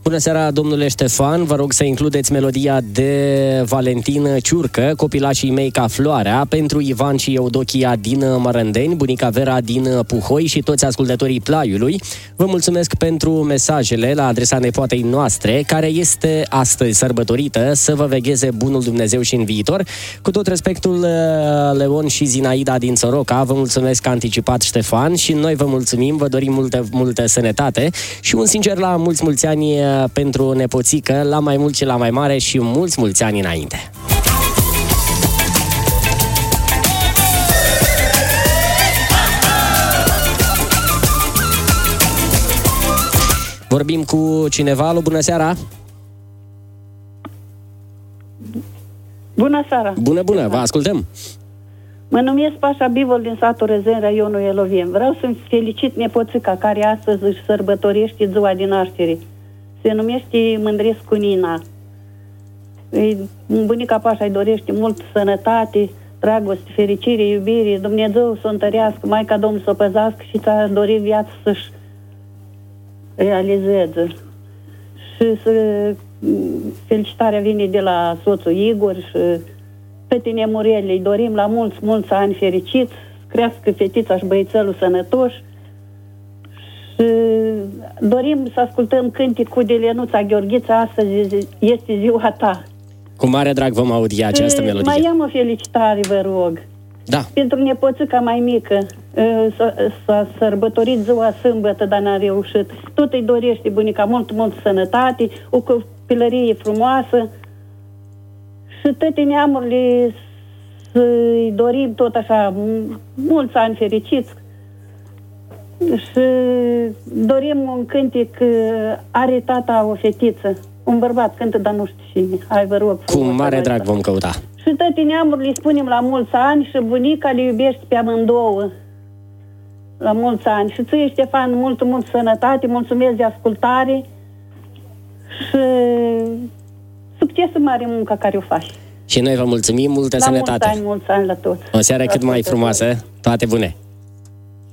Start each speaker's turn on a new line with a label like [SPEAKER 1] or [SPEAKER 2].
[SPEAKER 1] Bună seara, domnule Ștefan, vă rog să includeți melodia de Valentin Ciurcă, Copilașii mei ca floarea, pentru Ivan și Eudochia din Mărândeni, bunica Vera din Puhoi și toți ascultătorii Plaiului. Vă mulțumesc pentru mesajele la adresa nepoatei noastre, care este astăzi sărbătorită, să vă vegheze bunul Dumnezeu și în viitor. Cu tot respectul, Leon și Zinaida din Soroca, vă mulțumesc anticipat, Ștefan, și noi vă mulțumim, vă dorim multă sănătate și un sincer la mulți ani pentru nepoțică, la mai mult și la mai mare și mulți ani înainte. Vorbim cu cineva. Alo, bună seara!
[SPEAKER 2] Bună seara!
[SPEAKER 1] Bună, vă ascultăm!
[SPEAKER 2] Mă numesc Pașa Bivol din satul Răzeni, raionul Elovien. Vreau să-mi felicit nepoțica care astăzi își sărbătorește ziua din naștere. Se numește Mândrescu Nina. Bunica Pașa îi dorește mult sănătate, dragoste, fericire, iubire, Dumnezeu să o întărească, Maica Domnului să o păzească și ți-a dorit viața să-și realizeze. Și felicitarea vine de la soțul Igor și toate nemurele îi dorim la mulți ani fericiți, crească fetița și băiețelul sănătoși și dorim să ascultăm cânticul de Lenuța Gheorghiță, astăzi este ziua ta.
[SPEAKER 1] Cu mare drag vom audia această melodie.
[SPEAKER 2] Mai am o felicitare, vă rog.
[SPEAKER 1] Da.
[SPEAKER 2] Pentru nepoțica mai mică, s-a sărbătorit ziua sâmbătă, dar n-a reușit. Tot îi dorește bunica mult sănătate, o copilărie frumoasă și toate neamurile să-i dorim tot așa mulți ani fericiți. Și dorim un cântec, are tata o fetiță, un bărbat cântă, dar nu știu cine. Hai, vă rog.
[SPEAKER 1] Cu mare drag vom căuta.
[SPEAKER 2] Și toate neamurile îi spunem la mulți ani și bunica le iubește pe amândouă. La mulți ani. Și ție, Ștefan, mult sănătate, mulțumesc de ascultare și succes în mare munca care o faci.
[SPEAKER 1] Și noi vă mulțumim, multă sănătate.
[SPEAKER 2] Mulți ani la toți.
[SPEAKER 1] O seară cât mai frumoasă, toate bune!